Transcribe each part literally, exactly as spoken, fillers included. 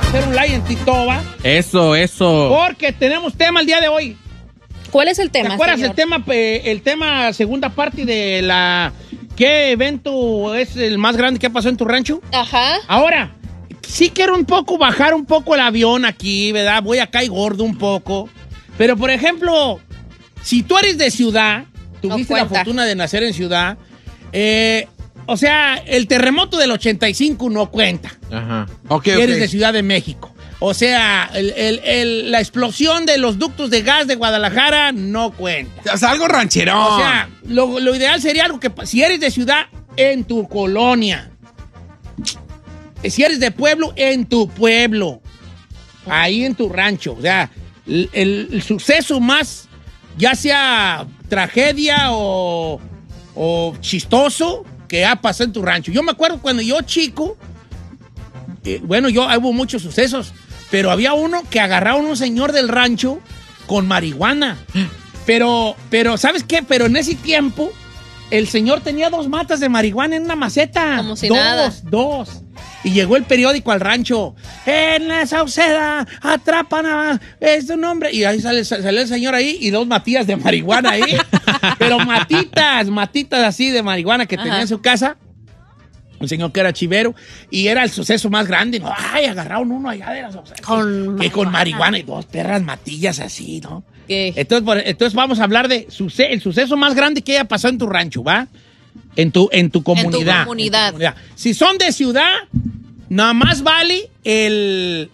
hacer un like en TikTok, ¿va? Eso, eso. Porque tenemos tema el día de hoy. ¿Cuál es el tema, ¿Te acuerdas señor? el tema, eh, el tema segunda parte de la... ¿Qué evento es el más grande que ha pasado en tu rancho? Ajá. Ahora, sí quiero un poco bajar un poco el avión aquí, ¿verdad? Voy acá y gordo un poco. Pero, por ejemplo, si tú eres de ciudad, tuviste No la cuenta. fortuna de nacer en ciudad, eh, o sea, el terremoto del ochenta y cinco no cuenta. Ajá. Ok, Si eres ok. de Ciudad de México. O sea, el- el- el- la explosión de los ductos de gas de Guadalajara no cuenta. O sea, algo rancherón. O sea, lo, lo ideal sería algo que, pa- si eres de ciudad, en tu colonia. Si eres de pueblo, en tu pueblo. Ahí en tu rancho. O sea, el, el- el suceso más, ya sea tragedia o, o chistoso, que ha pasado en tu rancho. Yo me acuerdo cuando yo chico, eh, bueno, yo hubo muchos sucesos, pero había uno que agarraba a un señor del rancho con marihuana. Pero, pero, ¿sabes qué? Pero en ese tiempo, el señor tenía dos matas de marihuana en una maceta. Como si dos, nada. dos. Y llegó el periódico al rancho. En la Sauceda atrapan a este hombre. Y ahí sale, sale el señor ahí y dos matillas de marihuana ahí. Pero matitas, matitas así de marihuana que tenía Ajá. en su casa. Un señor que era chivero y era el suceso más grande, ¿no? Ay, agarraron uno allá de las Con que con marihuana. marihuana y dos perras matillas así, ¿no? ¿Qué? Entonces, por- entonces vamos a hablar de suce- el suceso más grande que haya pasado en tu rancho, ¿va? En tu, en tu comunidad. comunidad. En tu comunidad. Si son de ciudad, nada más vale el...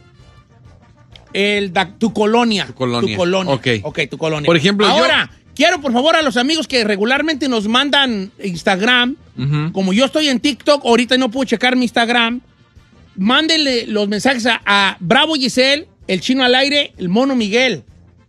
el da- tu colonia. Tu colonia. Tu colonia. Ok. Ok, tu colonia. Por ejemplo, yo- Ahora, quiero por favor a los amigos que regularmente nos mandan Instagram, Ujú. como yo estoy en TikTok, ahorita no puedo checar mi Instagram, mándenle los mensajes a, a Bravo Giselle, el Chino al Aire, el Mono Miguel.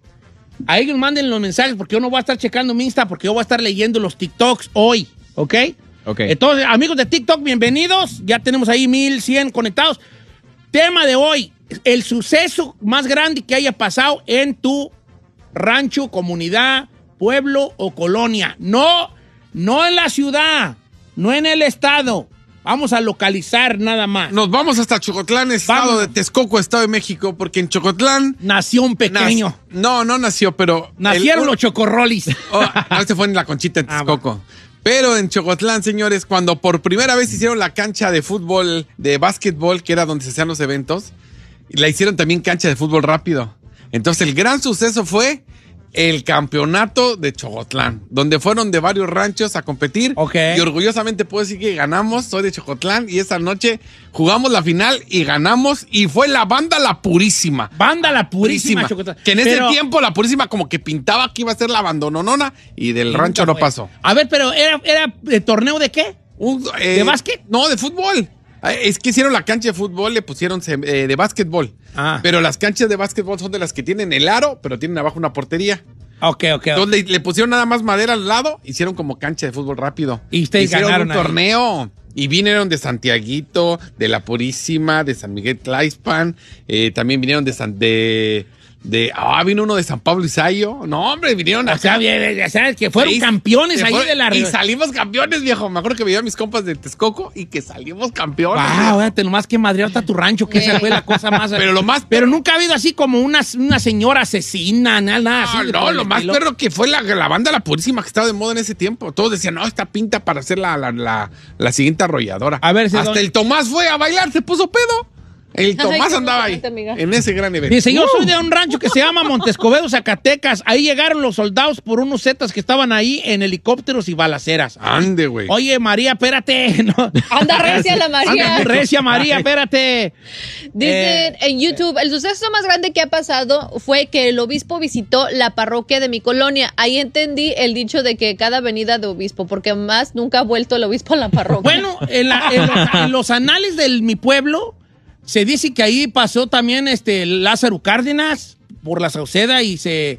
A ellos manden los mensajes porque yo no voy a estar checando mi Insta porque yo voy a estar leyendo los TikToks hoy, ¿ok? Ok. Entonces, amigos de TikTok, bienvenidos. Ya tenemos ahí mil cien conectados. Tema de hoy, el suceso más grande que haya pasado en tu rancho, comunidad, pueblo o colonia. No, no en la ciudad, no en el estado. Vamos a localizar nada más. Nos vamos hasta Chocotlán, estado Vamos. de Texcoco, estado de México, porque en Chocotlán... Nació un pequeño. nac- No, no nació, pero... Nacieron el- los chocorrolis. Oh, no, este fue en la Conchita, en Ah, Texcoco. Pero en Chocotlán, señores, cuando por primera vez hicieron la cancha de fútbol, de básquetbol, que era donde se hacían los eventos, y la hicieron también cancha de fútbol rápido. Entonces el gran suceso fue el campeonato de Chocotlán, donde fueron de varios ranchos a competir. Ok. Y orgullosamente puedo decir que ganamos, soy de Chocotlán, y esa noche jugamos la final y ganamos, y fue la banda La Purísima. Banda la purísima. Purísima. Chocotlán. Que en Pero- ese tiempo La Purísima como que pintaba que iba a ser la bandononona, y del Y rancho nunca no fue. pasó. A ver, pero ¿era, era de torneo de qué? Un, eh, ¿De básquet? No, de fútbol. Eh, Es que hicieron la cancha de fútbol, le pusieron sem- eh, de básquetbol. Ah. Pero las canchas de básquetbol son de las que tienen el aro, pero tienen abajo una portería. Ok, ok. Entonces le, le pusieron nada más madera al lado, hicieron como cancha de fútbol rápido. Y ustedes hicieron ganaron un ahí. torneo. Y vinieron de Santiaguito, de La Purísima, de San Miguel Tlaixpan, eh, también vinieron de San... De, de, ah, vino uno de San Pablo Izayo. No, hombre, vinieron O sea, acá. bien, ya sabes que fueron Sí, campeones se ahí fue- de la... Y salimos campeones, viejo. Me acuerdo que veía a mis compas de Texcoco y que salimos campeones. Wow, viejo. fíjate nomás que madrear hasta tu rancho, que esa fue la cosa más... Pero lo más Pero nunca ha habido así como una, una señora asesina, nada, nada así. No, de no, por el lo más estilo. perro que fue la, la banda La Purísima que estaba de moda en ese tiempo. Todos decían, no, esta pinta para ser la, la, la, la siguiente arrolladora. A ver, si hasta don- el Tomás fue a bailar, se puso pedo. El Ay, Tomás qué andaba ahí, emocionante, amiga. en ese gran evento. Dice, yo Uh. soy de un rancho que se llama Montescobedo, Zacatecas. Ahí llegaron los soldados por unos zetas que estaban ahí en helicópteros y balaceras. Ande, güey. Oye, María, espérate. No. Anda recia la María. Anda recia, María, espérate. Dicen Eh, en YouTube, el suceso más grande que ha pasado fue que el obispo visitó la parroquia de mi colonia. Ahí entendí el dicho de que cada venida de obispo, porque más nunca ha vuelto el obispo a la parroquia. Bueno, en, la- en los, en los anales de mi pueblo se dice que ahí pasó también este Lázaro Cárdenas por la Sauceda y se...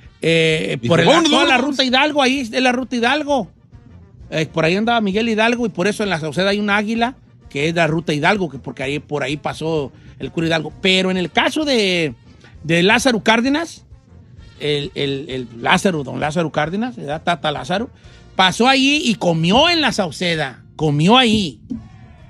eh, Dijo, por el, "Vámonos, toda la vámonos". ruta Hidalgo, ahí es la ruta Hidalgo. Eh, por ahí andaba Miguel Hidalgo y por eso en la Sauceda hay un águila que es la ruta Hidalgo, que porque ahí, por ahí pasó el cura Hidalgo. Pero en el caso de, de Lázaro Cárdenas, el, el- el Lázaro, don Lázaro Cárdenas, ¿verdad? Tata Lázaro, pasó ahí y comió en la Sauceda, comió ahí.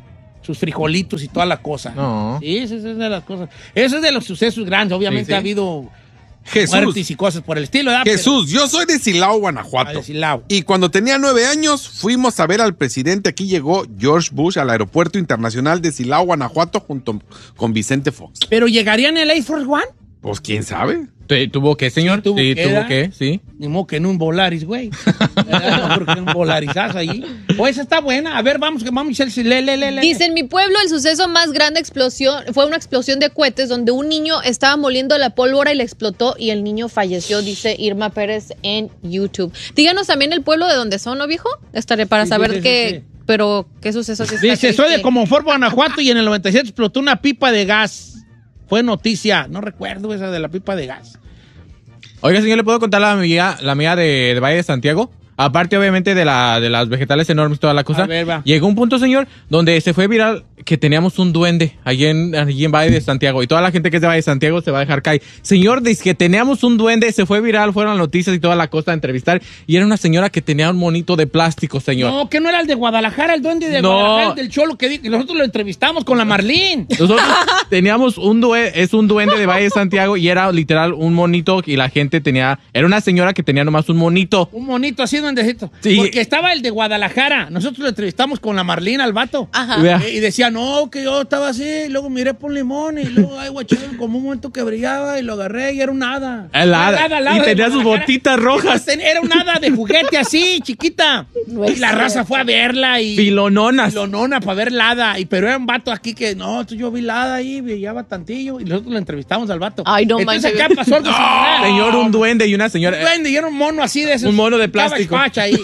sus frijolitos y toda la cosa. No. Sí, esa es de las cosas. Eso es de los sucesos grandes. Obviamente Sí, sí. ha habido Jesús. muertes y cosas por el estilo, ¿verdad? Jesús, yo soy de Silao, Pero- Guanajuato. Ah, de Silao. Y cuando tenía nueve años, fuimos a ver al presidente. Aquí llegó George Bush al aeropuerto internacional de Silao, Guanajuato, junto con Vicente Fox. ¿Pero llegarían en el Air Force One? Pues quién sabe. ¿Tu- ¿Tuvo que, señor? Sí, tuvo Sí, que, tuvo ¿verdad? que, sí. Ni modo que en un Volaris, güey. ¿Verdad? No, porque en un Volarizazo allí. Pues esa está buena. A ver, vamos, que vamos, Chelsea. Le, le, le, le. Dice, en mi pueblo el suceso más grande explosión fue una explosión de cohetes donde un niño estaba moliendo la pólvora y le explotó y el niño falleció, dice Irma Pérez en YouTube. Díganos también el pueblo de donde son, ¿no, viejo? Estaré para Sí, saber sí, sí, qué, sí, sí. pero qué suceso sí está Dice, soy de triste. Comonfort, Guanajuato, y en el noventa y siete explotó una pipa de gas. Fue noticia. No recuerdo esa de la pipa de gas. Oiga, señor, ¿le puedo contar la mía, la mía de, de Valle de Santiago? Aparte, obviamente, de, la, de las vegetales enormes, toda la cosa. A ver, va. Llegó un punto, señor, donde se fue viral que teníamos un duende allí en, allí en Valle de Santiago. Y toda la gente que es de Valle de Santiago se va a dejar caer. Señor, dice que teníamos un duende, se fue viral, fueron las noticias y toda la cosa a entrevistar. Y era una señora que tenía un monito de plástico, señor. No, que no era el de Guadalajara, el duende de No. Guadalajara, el del Cholo, que di- que nosotros lo entrevistamos con la Marlene. Nosotros teníamos un duende, es un duende de Valle de Santiago y era literal un monito y la gente tenía, era una señora que tenía nomás un monito. Un monito así, duendecito. Sí. Porque estaba el de Guadalajara. Nosotros lo entrevistamos con la Marlene al vato. Ajá. Vea. Y decía, no, que yo estaba así, y luego miré por un limón, y luego, ay, guachón, como un momento que brillaba, y lo agarré, y era un hada. El hada. Era hada Y de tenía sus Guadalajara. botitas rojas. Era un hada de juguete así, chiquita. No y es la cierto. raza fue a verla, y... Filononas. Filonona para ver la hada. Y, pero era un vato aquí que, no, entonces yo vi la hada ahí, brillaba tantillo, y nosotros lo entrevistamos al vato. Ay, no Entonces manches. acá pasó algo similar. Señor, un duende y una señora. Un duende, y era un mono así de esos. Un mono de Estaba plástico. espacha ahí.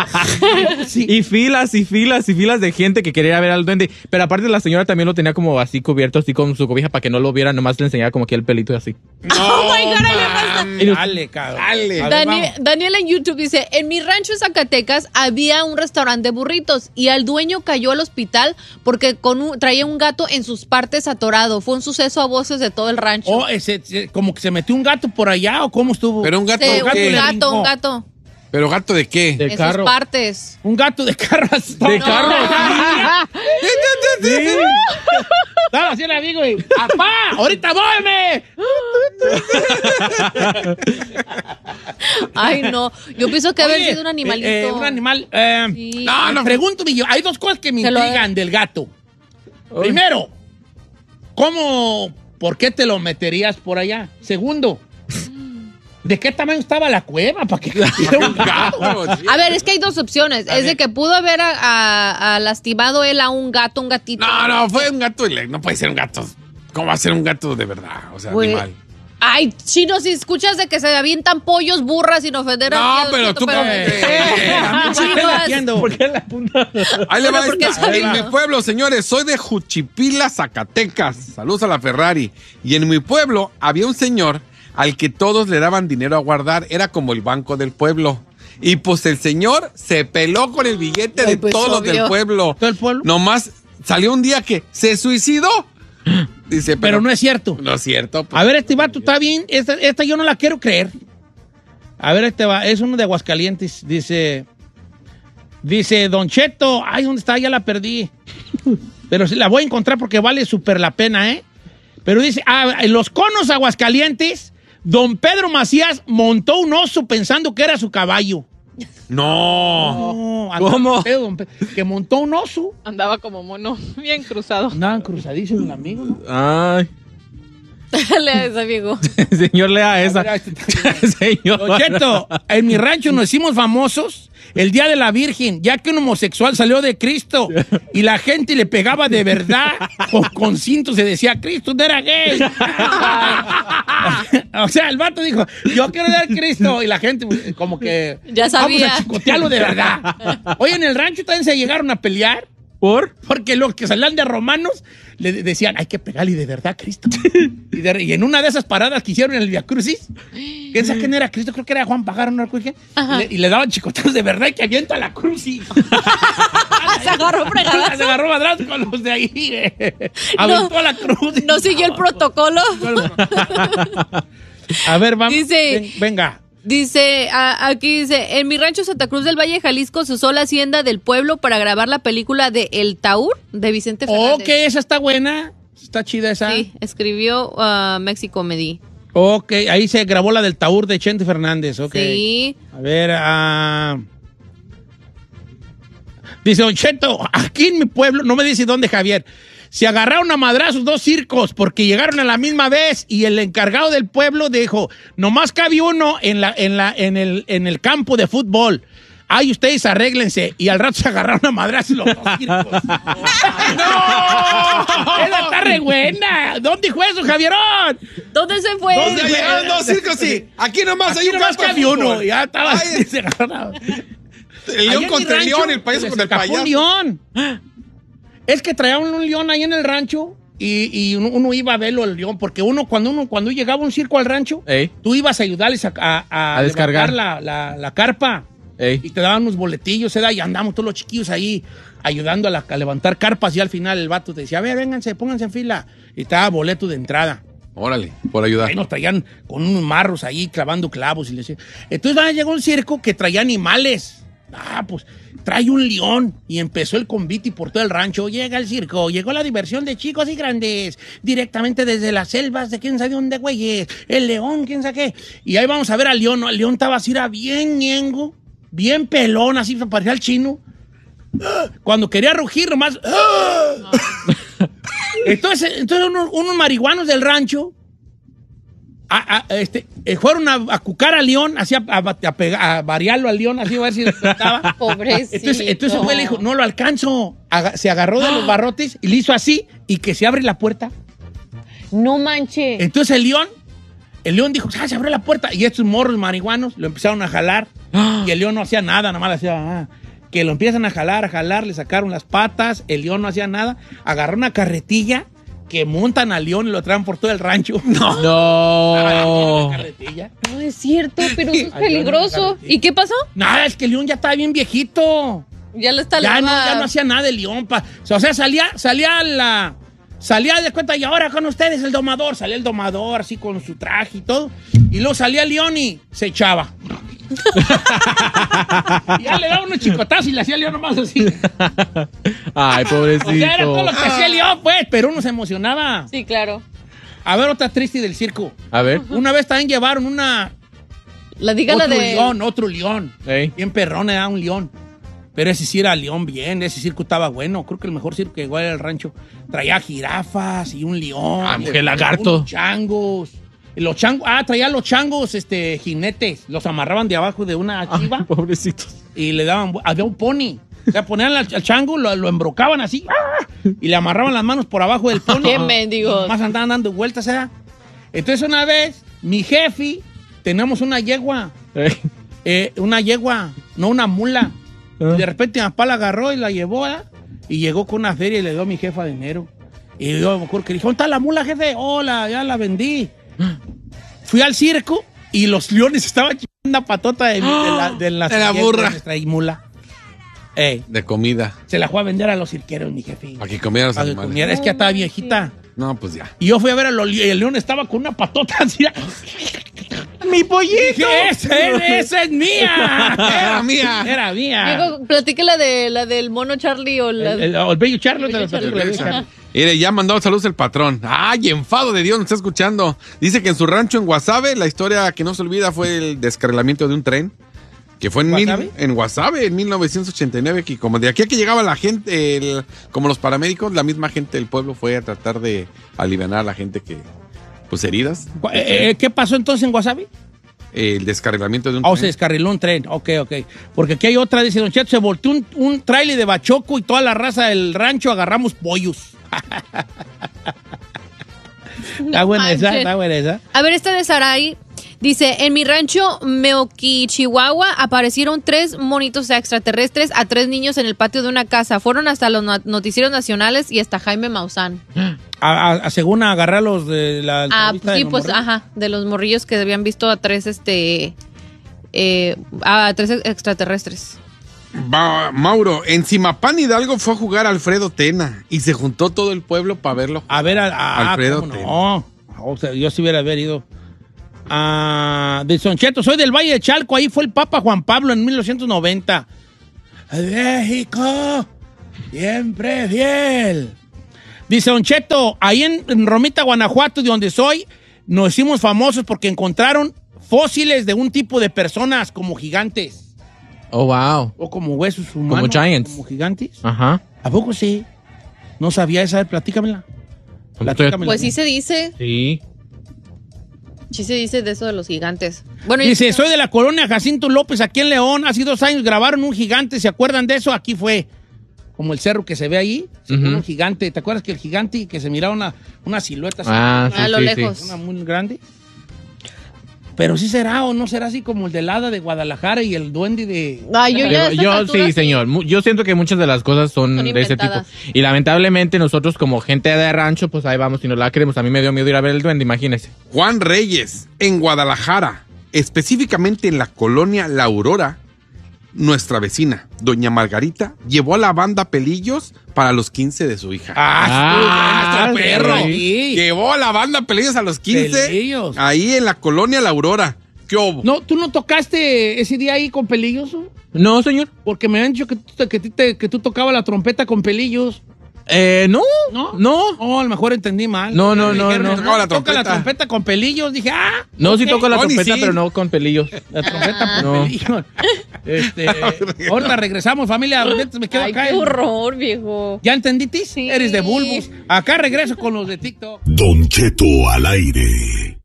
Sí. Y filas y filas y filas de gente que quería ver al duende. Pero aparte la señora también lo tenía como así cubierto, así con su cobija para que no lo viera, nomás le enseñaba como que el pelito y así. Oh my God, ahí le pasa. Dale, dale, cabrón. Dale. A ver, Dani- vamos. Daniel en YouTube dice, en mi rancho en Zacatecas había un restaurante de burritos y al dueño cayó al hospital porque con un- traía un gato en sus partes atorado. Fue un suceso a voces de todo el rancho. Oh, ese, ese- como que se metió un gato por allá, ¿o cómo estuvo? Pero un gato, Sí, gato un le ¿qué? gato, brincó. un gato. ¿Pero gato de qué? De en carro. sus partes. Un gato de carro. De carro. Sí. Estaba así el amigo y, ¡apá! ¡Ahorita voyme! Ay, no. Yo pienso que haber Oye, sido un animalito. eh, eh, un animal. eh, Sí. No, no. Pregunto, yo, hay dos cosas que me Se lo- intrigan del gato. Primero, ¿cómo, por qué te lo meterías por allá? Segundo, ¿de qué tamaño estaba la cueva para que era un gato? A ver, es que hay dos opciones. A es de ver. que pudo haber a- a- a lastimado él a un gato, un gatito. No, no, fue un gato. y le- No puede ser un gato. ¿Cómo va a ser un gato de verdad? O sea, Güey. animal. Ay, chino, si escuchas de que se avientan pollos, burras sin ofender a No, nadie, pero Don tú Cheto, como- Eh, eh, a mí Chicos. sí me la entiendo. ¿Por qué la punta? Ahí le va Bueno, porque esta. es En jodido. mi pueblo, señores, soy de Juchipila, Zacatecas. Saludos a la Ferrari. Y en mi pueblo había un señor al que todos le daban dinero a guardar. Era como el banco del pueblo. Y pues el señor se peló con el billete Ay, de pues, todos los obvio. del pueblo. ¿Todo el pueblo? Nomás salió un día que se suicidó. Dice, Pero no es cierto. No es cierto. pues. A ver, este vato está bien. Esta, esta yo no la quiero creer. A ver, este va. Es uno de Aguascalientes. Dice. Dice, Don Cheto. Ay, ¿dónde está? Ya la perdí. Pero sí, la voy a encontrar porque vale súper la pena, ¿eh? Pero dice, ah, en los conos Aguascalientes, Don Pedro Macías montó un oso pensando que era su caballo. No. No, andaba ¿Cómo? don Pedro, don Pedro, que montó un oso. Andaba como mono, bien cruzado. Andaban cruzadísimos, amigo, ¿no? Ay. Le a ese amigo. Señor, lea esa. A ver, este está- Señor. Don Cheto, en mi rancho nos hicimos famosos el Día de la Virgen, ya que un homosexual salió de Cristo y la gente le pegaba de verdad con, con cinto, se decía, Cristo no era gay. O sea, el vato dijo, yo quiero dar Cristo, y la gente pues, como que... Ya sabía. Vamos a chicotearlo de verdad. Oye, en el rancho también se llegaron a pelear. ¿Por? Porque los que salían de romanos le de- decían, hay que pegarle de verdad a Cristo. y, de- y en una de esas paradas que hicieron en el Via Crucis, ¿quién sabe quién era Cristo? Creo que era Juan Pagaro, no recuerdo quién. Ajá. Y le, y le daban chicotazos de verdad y que avienta la cruz y Se agarró fregada. se agarró atrás con los de ahí. eh. Aventó la cruz. No siguió el protocolo. A ver, vamos. Dice- Ven- venga. Dice, a- aquí dice, en mi rancho Santa Cruz del Valle, Jalisco, se usó la hacienda del pueblo para grabar la película de El Taur de Vicente Fernández. Ok, esa está buena. Está chida esa. Sí, escribió uh, Mexicomedy. Ok, ahí se grabó la del Taur de Chente Fernández. Ok. Sí. A ver, ah... dice Don Cheto, aquí en mi pueblo, no me dice dónde, Javier, se agarraron a madrazos dos circos porque llegaron a la misma vez y el encargado del pueblo dijo, nomás cabe uno en, la, en, la, en, el, en el campo de fútbol. Ay, ustedes arréglense. Y al rato se agarraron a madrazos los dos circos. ¡No! ¡Esa está re buena! ¿Dónde fue eso, Javierón? ¿Dónde se fue? ¿Dónde llegaron dos circos? Sí, aquí nomás hay Aquí un nomás campo de cabe uno. fútbol. Ya estaba. Ay, Se agarraron. el Allá león en contra mi el león, rancho el payaso se contra el escapó un payaso. león. Es que traía un, un león ahí en el rancho y, y uno, uno iba a verlo el león, porque uno cuando uno cuando llegaba un circo al rancho, Ey. tú ibas a ayudarles a, a, a, A descargar. levantar la, la, la carpa Ey. y te daban unos boletillos, ¿eh? Y andamos todos los chiquillos ahí ayudando a, la- a levantar carpas y al final el vato te decía, a ver, vénganse, pónganse en fila. Y te daba boleto de entrada. Órale, por ayudar. Ahí nos traían con unos marros ahí clavando clavos. Y le decían. Entonces ah, llegó un circo que traía animales. Ah, pues trae un león. Y empezó el convite por todo el rancho. Llega el circo, llegó la diversión de chicos y grandes. Directamente desde las selvas de quién sabe dónde, güeyes. El león, quién sabe qué. Y ahí vamos a ver al león, ¿no? El león estaba así, era bien ñengo, bien pelón, así se parecía al chino. Cuando quería rugir, nomás. Entonces, entonces unos, unos marihuanos del rancho a, a, este, eh, fueron a, a cucar al león, así a, a, a, pegar, a variarlo al león, así a ver si despertaba. Pobrecito. Entonces, entonces el güey le dijo, no lo alcanzo. Aga- se agarró de los barrotes y le hizo así y que se abre la puerta. No manche. Entonces el león, el león dijo, ah, se abrió la puerta. Y estos morros marihuanos lo empezaron a jalar. Y el león no hacía nada, nada más le hacía, ah. Que lo empiezan a jalar, a jalar, le sacaron las patas, el león no hacía nada. Agarró una carretilla que montan al león y lo traen por todo el rancho. No. No. Carretilla. No es cierto, pero eso es Ay, yo no peligroso. me ¿Y qué pasó? Nada, es que el león ya estaba bien viejito. Ya lo está Ya no, lava- ya no hacía nada el león. Pa. O sea, salía, salía la. Salía de cuenta, y ahora con ustedes el domador. Salía el domador así con su traje y todo. Y luego salía el león y se echaba. Y ya le daba unos chicotazos y le hacía el león nomás así. Ay, pobrecito. O sea, era todo lo que hacía el león, pues, pero uno se emocionaba. Sí, claro. A ver, otra triste del circo. A ver. Una vez también llevaron una. La diga la Otro de. león, otro león. Ey. Bien perrón, era un león. Pero ese sí era león bien, ese circo estaba bueno. Creo que el mejor circo que llegó era el rancho. Traía jirafas y un león. Ah, qué lagarto. Unos changos. Y Los changos, ah, traía los changos, este, jinetes. Los amarraban de abajo de una chiva Ay, pobrecitos. y le daban, había un pony. O sea, ponían al, al chango, lo, lo embrocaban así ¡ah! Y le amarraban las manos por abajo del pony. Qué mendigos. Más andaban dando vueltas, ¿eh? Entonces una vez, mi jefe, tenemos una yegua, Ey. eh, una yegua, no una mula. Ah. Y de repente mi papá la agarró y la llevó, ¿eh? Y llegó con una feria y le dio a mi jefa dinero. Y yo me acuerdo que le dije, ¿dónde está la mula, jefe? Hola, ya la vendí. Fui al circo y los leones estaban chingando una patota de, de la, de la, De la burra. de nuestra mula. Ey, De comida. se la fue a vender a los cirqueros, mi jefe. Para que comieran los Para que animales. comiera. Es que ya estaba viejita. No, pues ya. Y yo fui a ver a los leones y el león estaba con una patota así. ¡Mi pollito! ¡Esa es, esa es mía! Era mía. Era mía. Diego, platique la de la del mono Charlie o la El, el, el bello Charlo. te lo Bello platico, el bello Charlie. Charlo. Mire, ya mandó saludos el patrón. Ay, enfado de Dios, nos está escuchando. Dice que en su rancho en Guasave, la historia que no se olvida fue el descarrilamiento de un tren. Que fue en, mil, ¿Guasave? en Guasave, en mil novecientos ochenta y nueve, que como de aquí a que llegaba la gente, el- como los paramédicos, la misma gente del pueblo fue a tratar de aliviar a la gente que, pues heridas. Eh, eh, ¿Qué pasó entonces en Wasabi? El descarrilamiento de un Ah, o se tren. descarriló un tren. Ok, ok. Porque aquí hay otra, dice Don Cheto, se volteó un, un tráiler de bachoco y toda la raza del rancho agarramos pollos. Está buena esa, manches. está buena esa. A ver, esta de Sarai dice, en mi rancho Meoqui, Chihuahua, aparecieron tres monitos extraterrestres a tres niños en el patio de una casa. Fueron hasta los no- noticieros nacionales y hasta Jaime Maussan. A, a- a- según agarrarlos de la Ah, entrevista de sí, los pues, morrillos. ajá, de los morrillos que habían visto a tres, este, eh, a tres extraterrestres. Va- Mauro, en Zimapán Hidalgo fue a jugar Alfredo Tena y se juntó todo el pueblo para verlo. A ver, a, a- Alfredo ¿cómo Tena. no? O sea, yo si hubiera haber ido. Ah, de Don Cheto, soy del Valle de Chalco, ahí fue el Papa Juan Pablo en mil novecientos noventa. México, siempre fiel. Dice Don Cheto, ahí en, en Romita, Guanajuato, de donde soy, nos hicimos famosos porque encontraron fósiles de un tipo de personas como gigantes. Oh, wow. O como huesos humanos. Como giants. Como gigantes. Ajá. ¿A poco sí? No sabía esa, platícamela. Platícamela. Pues sí se dice. Sí. Sí se dice de eso de los gigantes. Bueno, Dice, yo- soy de la colonia Jacinto López, aquí en León. Hace dos años grabaron un gigante, ¿se acuerdan de eso? Aquí fue, como el cerro que se ve ahí, se Ujú. pone un gigante. ¿Te acuerdas que el gigante que se miraba una, una silueta así, Ah, sí, A lo sí, lejos. sí. una muy grande? Pero sí será o no será así como el del hada de Guadalajara y el duende de... Ay, yo ya a Yo, estas yo alturas sí, señor. Mu- Yo siento que muchas de las cosas son, Son de ese tipo. inventadas. Y lamentablemente nosotros como gente de rancho, pues ahí vamos y no la creemos. A mí me dio miedo ir a ver el duende, imagínese. Juan Reyes, en Guadalajara, específicamente en la colonia La Aurora, nuestra vecina, doña Margarita, llevó a la banda Pelillos para los quince de su hija. ¡Ah, Ah, estuvo bueno, perro! sí. Sí. Llevó a la banda Pelillos a los quince, Pelillos. ahí en la colonia La Aurora. ¿Qué hubo? No, ¿tú no tocaste ese día ahí con pelillos? ¿O? No, señor. Porque me han dicho que tú, que, te- que tú tocabas la trompeta con pelillos. Eh, no. ¿No? No. Oh, a lo mejor entendí mal. No, no, Me no, dijeron, no. Tocaba la Toca la trompeta. trompeta con pelillos. Dije, ah. No, sí ok. toco la Oh, ni trompeta, sí. pero no con pelillos. La trompeta con No. pelillos. Este, ahorita regresamos, familia. Ahorita me quedo Ay, acá. qué en- horror, viejo. ¿Ya entendí, Tis? Sí. Eres de bulbos. Acá regreso con los de TikTok. Don Cheto al aire.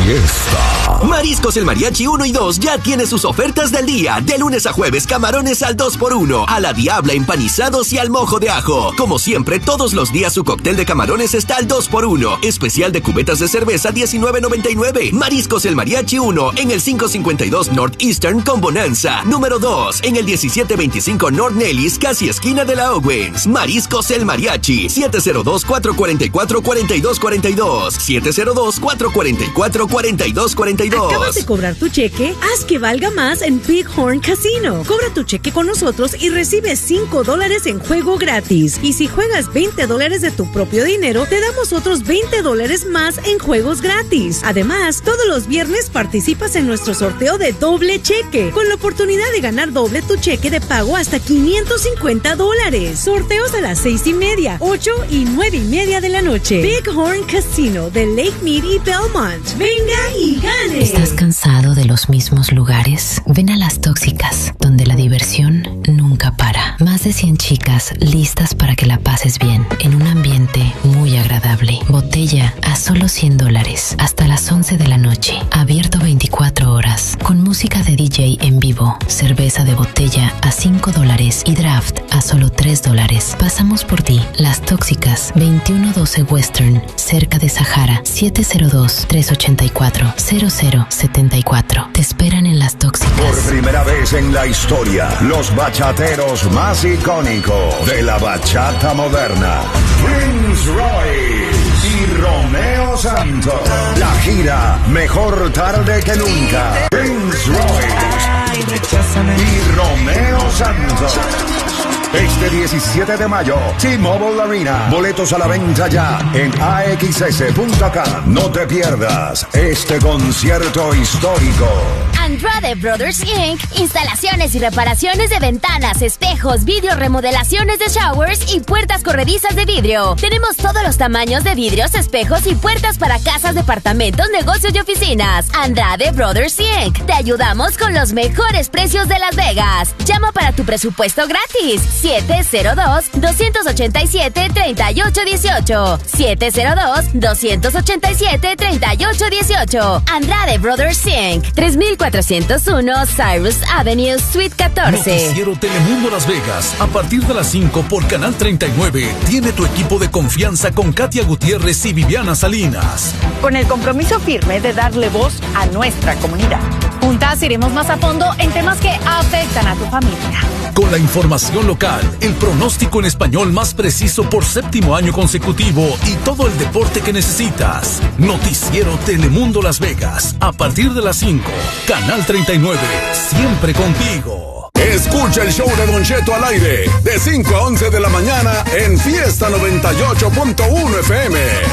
Fiesta. Mariscos El Mariachi uno y dos ya tiene sus ofertas del día. De lunes a jueves, camarones al dos por uno, a la diabla empanizados y al mojo de ajo. Como siempre, todos los días su cóctel de camarones está al dos por uno. Especial de cubetas de cerveza diecinueve noventa y nueve. Mariscos El Mariachi uno en el quinientos cincuenta y dos Northeastern con Bonanza. Número dos en el diecisiete veinticinco North Nellis, casi esquina de la Owens. Mariscos El Mariachi. siete cero dos, cuatro cuatro cuatro, cuatro dos cuatro dos. siete cero dos, cuatro cuatro cuatro, cuatro dos cuatro dos. ¿Acabas de cobrar tu cheque? Haz que valga más en Bighorn Casino. Cobra tu cheque con nosotros y recibe cinco dólares en juego gratis. Y si juegas veinte dólares de tu propio dinero, te damos otros veinte dólares más en juegos gratis. Además, todos los viernes participas en nuestro sorteo de doble cheque, con la oportunidad de ganar doble tu cheque de pago hasta quinientos cincuenta dólares. Sorteos a las seis y media, ocho y nueve y media de la noche. Bighorn Casino de Lake Mead y Belmont. Venga y gane. ¿Estás cansado de los mismos lugares? Ven a Las Tóxicas, donde la diversión nunca para. Más de cien chicas listas para que la pases bien, en un ambiente muy agradable. Botella a solo cien dólares, hasta las once de la noche. Abierto veinticuatro horas, con música de D J en vivo. Cerveza de botella a cinco dólares y draft a solo tres dólares. Pasamos por ti. Las Tóxicas, veintiuno doce Western, cerca de Sahara, siete cero dos, tres ocho cuatro, cero cero siete cuatro. Te esperan en Las Tóxicas. Por primera vez en la historia, los bachateros más icónicos de la bachata moderna. Prince Royce y Romeo Santos. La gira Mejor Tarde que Nunca. Prince Royce y Romeo Santos. Este diecisiete de mayo, T-Mobile Arena. Boletos a la venta ya en A X S punto com. No te pierdas este concierto histórico. Andrade Brothers Incorporated. Instalaciones y reparaciones de ventanas, espejos, vidrios, remodelaciones de showers y puertas corredizas de vidrio. Tenemos todos los tamaños de vidrios, espejos y puertas para casas, departamentos, negocios y oficinas. Andrade Brothers Incorporated. Te ayudamos con los mejores precios de Las Vegas. Llama para tu presupuesto gratis. siete cero dos, dos ocho siete, tres ocho uno ocho. siete cero dos, dos ocho siete, tres ocho uno ocho. Andrade Brothers Incorporated. tres mil cuatrocientos uno Cyrus Avenue, Suite catorce. Noticiero Telemundo Las Vegas, a partir de las cinco por Canal treinta y nueve, tiene tu equipo de confianza con Katia Gutiérrez y Viviana Salinas. Con el compromiso firme de darle voz a nuestra comunidad. Juntas iremos más a fondo en temas que afectan a tu familia. Con la información local, el pronóstico en español más preciso por séptimo año consecutivo y todo el deporte que necesitas. Noticiero Telemundo Las Vegas, a partir de las cinco. Canal treinta y nueve, siempre contigo. Escucha el show de Don Cheto al aire, de cinco a once de la mañana en Fiesta noventa y ocho punto uno F M.